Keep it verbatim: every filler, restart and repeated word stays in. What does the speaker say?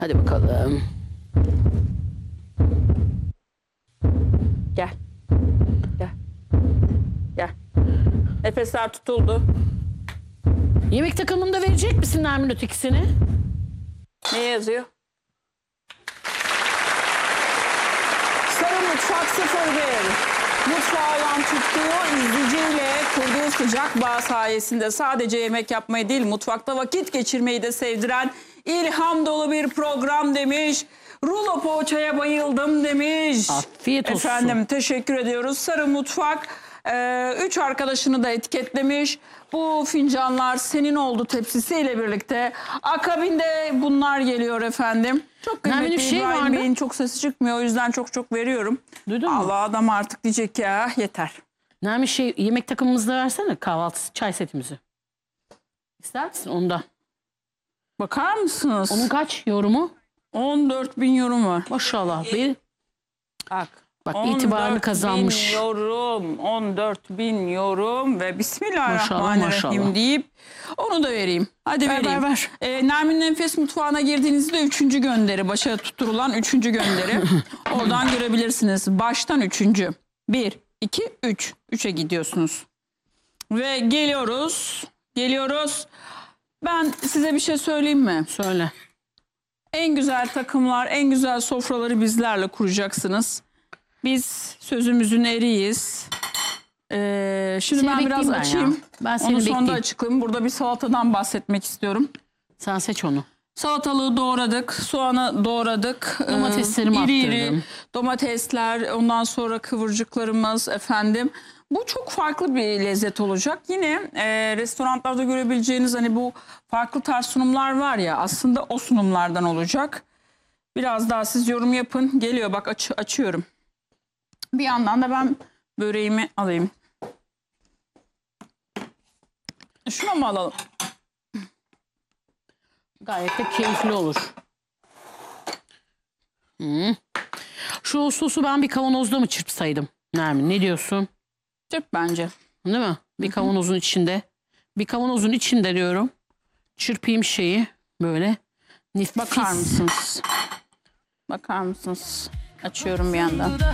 Hadi bakalım. Gel. Gel. Gel. Nefesler tutuldu. Yemek takımında verecek misin Nermin ötekisini? Ne yazıyor? Sarı Mutfak sıfır bir. Mutfağa olan tuttuğu, izleyiciyle kurduğu sıcak bağ sayesinde sadece yemek yapmayı değil, mutfakta vakit geçirmeyi de sevdiren ilham dolu bir program demiş. Rulo poğaçaya bayıldım demiş. Afiyet olsun. Efendim teşekkür ediyoruz. Sarı Mutfak e, üç arkadaşını da etiketlemiş. Bu fincanlar senin oldu tepsisiyle birlikte. Akabinde bunlar geliyor efendim. Çok Nermin, kıymetli bir şey İbrahim vardı. Bey'in çok sesi çıkmıyor. O yüzden çok çok veriyorum. Duydun mu? Allah adam artık diyecek ya yeter. Nermin şey yemek takımımızda versene kahvaltı çay setimizi. İster misin onda? Bakar mısınız? Onun kaç yorumu? on dört bin yorum var. Maşallah. Bir, Bak. bak on itibarını dört kazanmış. bin yorum, on dört bin yorum ve Bismillahirrahmanirrahim Maşallah, maşallah. deyip onu da vereyim. Hadi Ver, vereyim. ver, ver. Ee, Nermin'in Enfes Mutfağı'na girdiğinizde üçüncü gönderi, başa tutturulan üçüncü gönderi. Oradan görebilirsiniz. Baştan üçüncü. Bir, iki, üç. Üçe gidiyorsunuz. Ve geliyoruz. Geliyoruz. Ben size bir şey söyleyeyim mi? Söyle. En güzel takımlar, en güzel sofraları bizlerle kuracaksınız. Biz sözümüzün eriyiz. Ee, şimdi Seni ben biraz bekleyeyim ben açayım. ya. Ben seni Onu sonunda bekleyeyim. açıklayayım. Burada bir salatadan bahsetmek istiyorum. Sen seç onu. Salatalığı doğradık, soğanı doğradık. Ee, Domateslerimi iri iri attırdım. domatesler, ondan sonra kıvırcıklarımız efendim. Bu çok farklı bir lezzet olacak. Yine e, restoranlarda görebileceğiniz hani bu farklı tarz sunumlar var ya, aslında o sunumlardan olacak. Biraz daha siz yorum yapın. Geliyor bak, aç, açıyorum. Bir yandan da ben böreğimi alayım. Şuna mı alalım? Gayet de keyifli olur. Hı. Şu sosu ben bir kavanozda mı çırpsaydım? Nermin ne diyorsun? Çırp bence. Değil mi? Bir kavanozun içinde. Bir kavanozun içinde diyorum. Çırpayım şeyi böyle. Nefis. Bakar mısınız? Bakar mısınız? Açıyorum bir yandan.